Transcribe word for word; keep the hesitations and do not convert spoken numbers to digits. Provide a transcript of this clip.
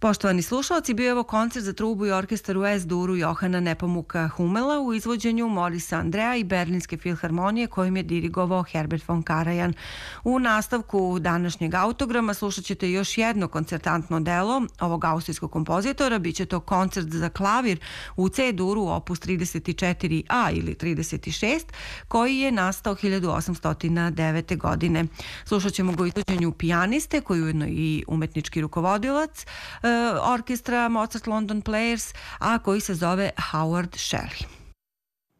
Poštovani slušalci, bio je ovo koncert za trubu i orkestar u S-duru Johana Nepomuka Hummela u izvođenju Morisa Andrea i Berlinske filharmonije kojim je dirigovao Herbert von Karajan. U nastavku današnjeg autograma slušat ćete još jedno koncertantno delo ovog austrijskog kompozitora. Biće to koncert za klavir u C-duru opus trideset četiri a ili trideset šest koji je nastao hiljadu osamsto devete. godine. Slušat ćemo ga u izvođenju pijaniste koji je ujedno i umetnički rukovodilac orkestra Mozart London Players, a koji se zove Howard Shelley.